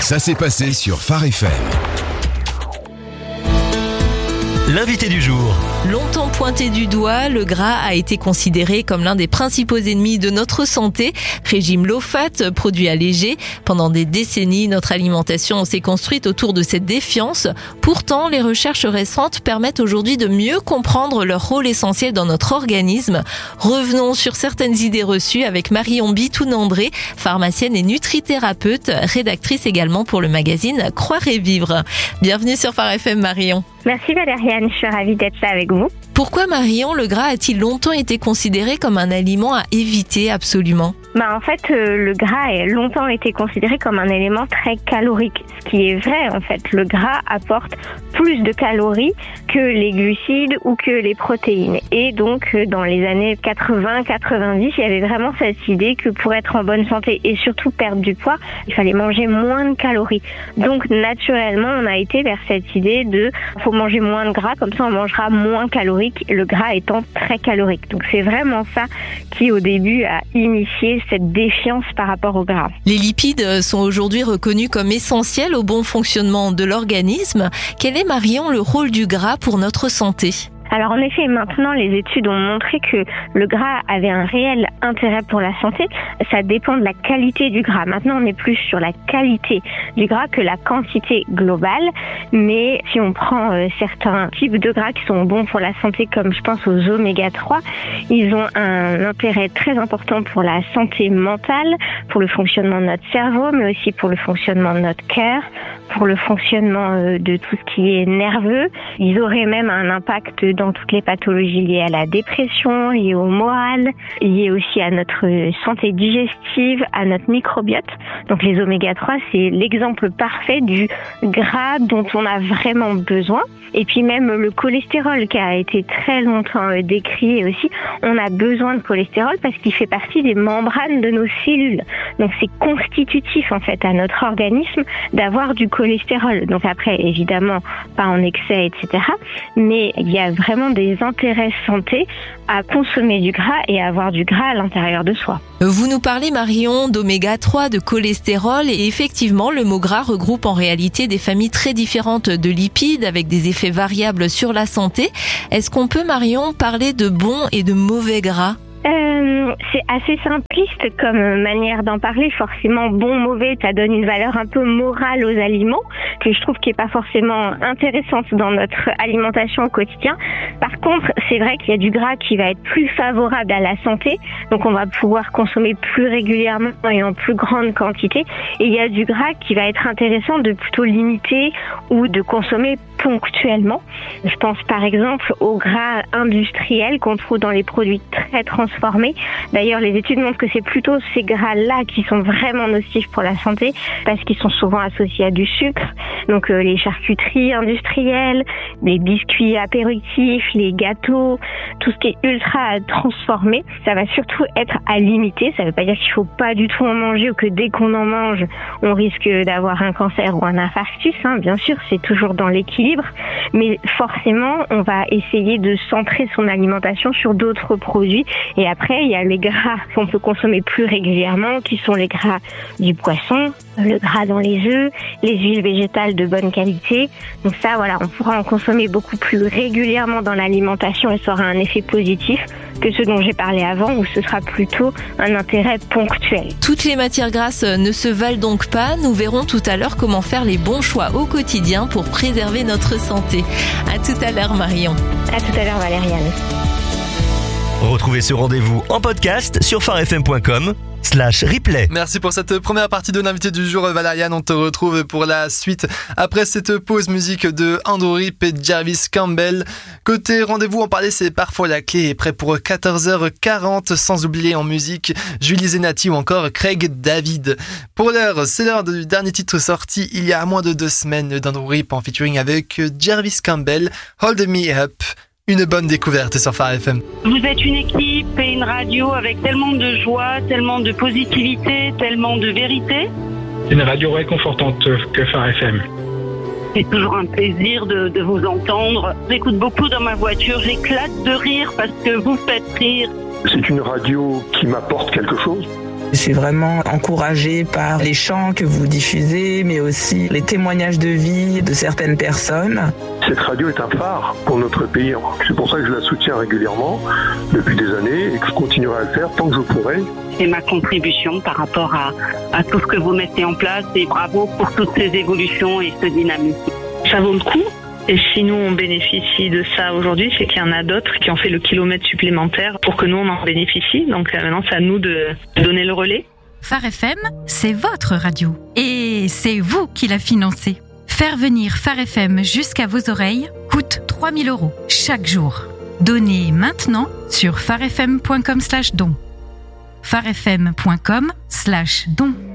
Ça s'est passé sur Phare FM. L'invité du jour. Longtemps pointé du doigt, le gras a été considéré comme l'un des principaux ennemis de notre santé. Régime low-fat, produits allégés. Pendant des décennies, notre alimentation s'est construite autour de cette défiance. Pourtant, les recherches récentes permettent aujourd'hui de mieux comprendre leur rôle essentiel dans notre organisme. Revenons sur certaines idées reçues avec Marion Bitoun-André, pharmacienne et nutrithérapeute, rédactrice également pour le magazine Croire et Vivre. Bienvenue sur Phare FM, Marion. Merci Valériane, je suis ravie d'être là avec vous. Pourquoi, Marion, le gras a-t-il longtemps été considéré comme un aliment à éviter absolument ? En fait, le gras a longtemps été considéré comme un élément très calorique. Ce qui est vrai, en fait, le gras apporte plus de calories que les glucides ou que les protéines. Et donc, dans les années 80-90, il y avait vraiment cette idée que pour être en bonne santé et surtout perdre du poids, il fallait manger moins de calories. Donc, naturellement, on a été vers cette idée de faut manger moins de gras, comme ça on mangera moins calorique, le gras étant très calorique. Donc, c'est vraiment ça qui, au début, a initié cette défiance par rapport au gras. Les lipides sont aujourd'hui reconnus comme essentiels au bon fonctionnement de l'organisme. Quel est, Marion, le rôle du gras pour notre santé ? Alors en effet, maintenant les études ont montré que le gras avait un réel intérêt pour la santé. Ça dépend de la qualité du gras. Maintenant on est plus sur la qualité du gras que la quantité globale. Mais si on prend certains types de gras qui sont bons pour la santé, comme je pense aux oméga 3, ils ont un intérêt très important pour la santé mentale, pour le fonctionnement de notre cerveau, mais aussi pour le fonctionnement de notre cœur, pour le fonctionnement de tout ce qui est nerveux. Ils auraient même un impact dans toutes les pathologies liées à la dépression, liées au moral, liées aussi à notre santé digestive, à notre microbiote. Donc les oméga 3, c'est l'exemple parfait du gras dont on a vraiment besoin. Et puis même le cholestérol qui a été très longtemps décrié aussi, on a besoin de cholestérol parce qu'il fait partie des membranes de nos cellules. Donc c'est constitutif en fait à notre organisme d'avoir du cholestérol. Donc après évidemment pas en excès, etc. Mais il y a vraiment des intérêts santé à consommer du gras et à avoir du gras à l'intérieur de soi. Vous nous parlez, Marion, d'oméga 3, de cholestérol, et effectivement, le mot gras regroupe en réalité des familles très différentes de lipides avec des effets variables sur la santé. Est-ce qu'on peut, Marion, parler de bon et de mauvais gras ? C'est assez simpliste comme manière d'en parler. Forcément, bon, mauvais, ça donne une valeur un peu morale aux aliments que je trouve qui est pas forcément intéressante dans notre alimentation au quotidien. Par contre, c'est vrai qu'il y a du gras qui va être plus favorable à la santé, donc on va pouvoir consommer plus régulièrement et en plus grande quantité. Et il y a du gras qui va être intéressant de plutôt limiter ou de consommer ponctuellement. Je pense par exemple au gras industriel qu'on trouve dans les produits très transformés. D'ailleurs, les études montrent que c'est plutôt ces gras-là qui sont vraiment nocifs pour la santé parce qu'ils sont souvent associés à du sucre. Donc les charcuteries industrielles, les biscuits apéritifs, les gâteaux, tout ce qui est ultra transformé, ça va surtout être à limiter. Ça veut pas dire qu'il faut pas du tout en manger ou que dès qu'on en mange, on risque d'avoir un cancer ou un infarctus. Bien sûr, c'est toujours dans l'équilibre. Mais forcément, on va essayer de centrer son alimentation sur d'autres produits. Et après, il y a les gras qu'on peut consommer plus régulièrement, qui sont les gras du poisson, le gras dans les œufs, les huiles végétales de bonne qualité. Donc ça, voilà, on pourra en consommer beaucoup plus régulièrement dans l'alimentation et ça aura un effet positif que ce dont j'ai parlé avant, où ce sera plutôt un intérêt ponctuel. Toutes les matières grasses ne se valent donc pas. Nous verrons tout à l'heure comment faire les bons choix au quotidien pour préserver notre santé. À tout à l'heure, Marion. À tout à l'heure, Valériane. Retrouvez ce rendez-vous en podcast sur pharefm.com/replay. Merci pour cette première partie de l'invité du jour, Valériane. On te retrouve pour la suite après cette pause musique de Andrew Rip et Jarvis Campbell. Côté rendez-vous, on parlait, c'est parfois la clé, est prêt pour 14h40, sans oublier en musique Julie Zenati ou encore Craig David. Pour l'heure, c'est l'heure du dernier titre sorti il y a moins de 2 semaines d'Andrew Rip en featuring avec Jarvis Campbell, Hold Me Up. Une bonne découverte sur Phare FM. Vous êtes une équipe et une radio avec tellement de joie, tellement de positivité, tellement de vérité. C'est une radio réconfortante que Phare FM. C'est toujours un plaisir de vous entendre. J'écoute beaucoup dans ma voiture, j'éclate de rire parce que vous faites rire. C'est une radio qui m'apporte quelque chose. Je suis vraiment encouragée par les chants que vous diffusez, mais aussi les témoignages de vie de certaines personnes. Cette radio est un phare pour notre pays. C'est pour ça que je la soutiens régulièrement depuis des années et que je continuerai à le faire tant que je pourrai. C'est ma contribution par rapport à tout ce que vous mettez en place et bravo pour toutes ces évolutions et ce dynamisme. Ça vaut le coup. Et si nous on bénéficie de ça aujourd'hui, c'est qu'il y en a d'autres qui ont fait le kilomètre supplémentaire pour que nous on en bénéficie. Donc maintenant c'est à nous de donner le relais. Phare FM, c'est votre radio. Et c'est vous qui la financez. Faire venir Phare FM jusqu'à vos oreilles coûte 3 000 € chaque jour. Donnez maintenant sur pharefm.com/don. pharefm.com/don.